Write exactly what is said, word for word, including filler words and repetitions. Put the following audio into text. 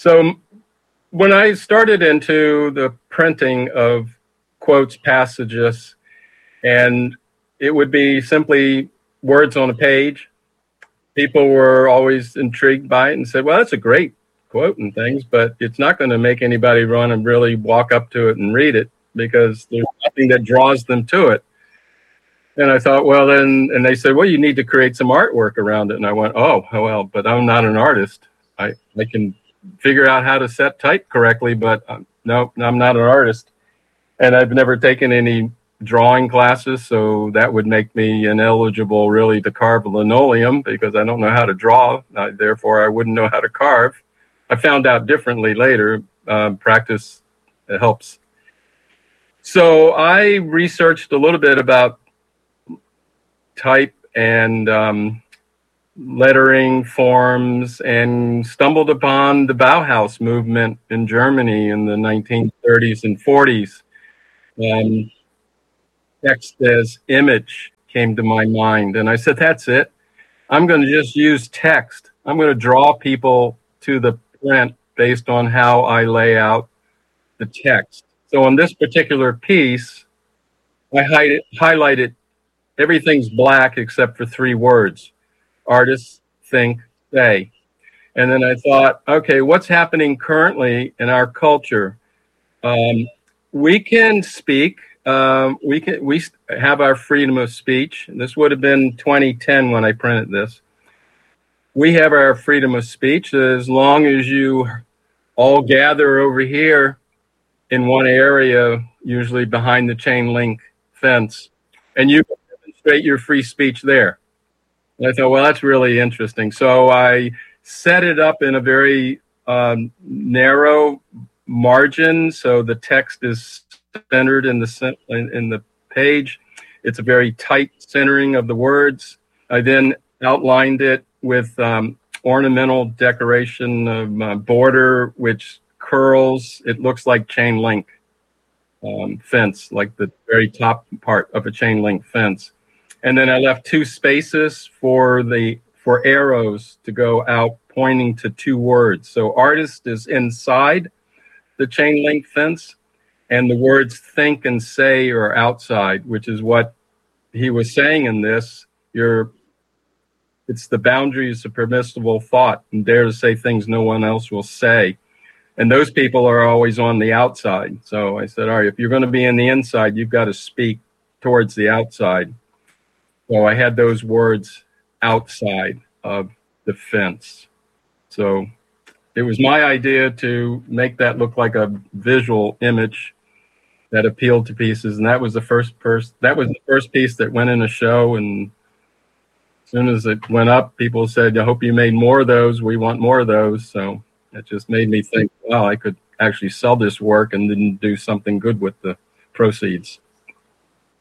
So when I started into the printing of quotes, passages, and it would be simply words on a page, people were always intrigued by it and said, well, that's a great quote and things, but it's not going to make anybody run and really walk up to it and read it because there's nothing that draws them to it. And I thought, well, then, and they said, well, you need to create some artwork around it. And I went, oh, well, but I'm not an artist. I, I can figure out how to set type correctly, but um, no, I'm not an artist. And I've never taken any drawing classes, so that would make me ineligible really to carve linoleum because I don't know how to draw. Uh, therefore, I wouldn't know how to carve. I found out differently later. Um, practice helps. So I researched a little bit about type and um, lettering forms and stumbled upon the Bauhaus movement in Germany in the nineteen thirties and forties. Um, text as image came to my mind. And I said, that's it. I'm going to just use text. I'm going to draw people to the print based on how I lay out the text. So on this particular piece, I hide it, highlighted everything's black except for three words: artists, think, say. And then I thought, okay, what's happening currently in our culture? Um, we can speak. Um, we can we have our freedom of speech. This would have been twenty ten when I printed this. We have our freedom of speech as long as you all gather over here in one area, usually behind the chain link fence, and you can demonstrate your free speech there. And I thought, well, that's really interesting. So I set it up in a very um, narrow margin, so the text is centered in the in, in the page. It's a very tight centering of the words. I then outlined it with um, ornamental decoration of uh, border, which curls. It looks like chain link um, fence, like the very top part of a chain link fence. And then I left two spaces for the for arrows to go out pointing to two words. So artist is inside the chain link fence, and the words think and say are outside, which is what he was saying in this. You're, it's the boundaries of permissible thought and dare to say things no one else will say. And those people are always on the outside. So I said, all right, if you're going to be in the inside, you've got to speak towards the outside. So I had those words outside of the fence. So it was my idea to make that look like a visual image that appealed to pieces, and that was the first pers- that was the first piece that went in a show. And as soon as it went up, people said, "I hope you made more of those. We want more of those." So it just made me think, "Wow, I could actually sell this work and then do something good with the proceeds."